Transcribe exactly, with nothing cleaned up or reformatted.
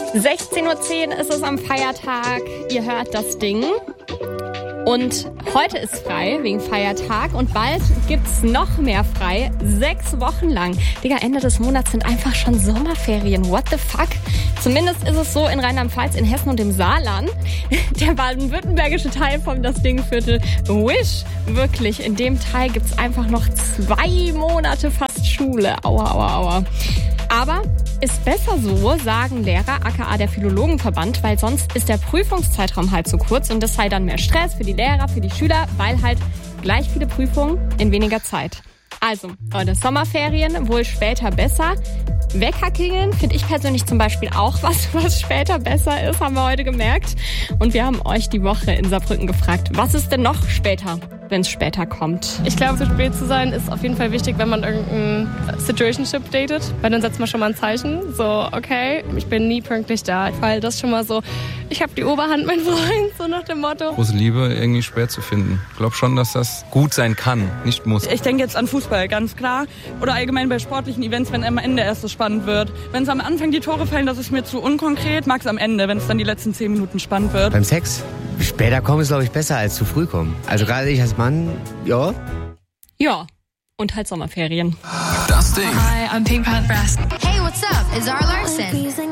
sechzehn Uhr zehn ist es am Feiertag. Ihr hört das Ding. Und heute ist frei wegen Feiertag und bald gibt's noch mehr frei. Sechs Wochen lang. Digga, Ende des Monats sind einfach schon Sommerferien. What the fuck? Zumindest ist es so in Rheinland-Pfalz, in Hessen und im Saarland. Der baden-württembergische Teil vom Das Ding-Viertel Wish. Wirklich, in dem Teil gibt's einfach noch zwei Monate fast Schule. Aua, aua, aua. Aber ist besser so, sagen Lehrer, aka der Philologenverband, weil sonst ist der Prüfungszeitraum halt zu kurz und das sei dann mehr Stress für die Lehrer, für die Schüler, weil halt gleich viele Prüfungen in weniger Zeit. Also, Leute, Sommerferien wohl später besser. Weckerklingeln finde ich persönlich zum Beispiel auch was, was später besser ist, haben wir heute gemerkt. Und wir haben euch die Woche in Saarbrücken gefragt, was ist denn noch später, wenn es später kommt? Ich glaube, zu spät zu sein ist auf jeden Fall wichtig, wenn man irgendein Situationship datet, weil dann setzt man schon mal ein Zeichen, so, okay, ich bin nie pünktlich da, weil das schon mal so, ich habe die Oberhand, mein Freund, so nach dem Motto. Große Liebe irgendwie schwer zu finden. Ich glaube schon, dass das gut sein kann, nicht muss. Ich denke jetzt an Fußball, ganz klar. Oder allgemein bei sportlichen Events, wenn am Ende erst so spannend wird. Wenn es am Anfang die Tore fallen, das ist mir zu unkonkret. Mag es am Ende, wenn es dann die letzten zehn Minuten spannend wird. Beim Sex? Später kommen ist, glaube ich, besser als zu früh kommen. Also gerade ich als Mann, ja. Ja, und halt Sommerferien. Das Ding. Hi, I'm Pink Panther. Hey, what's up? It's Zara Larsson.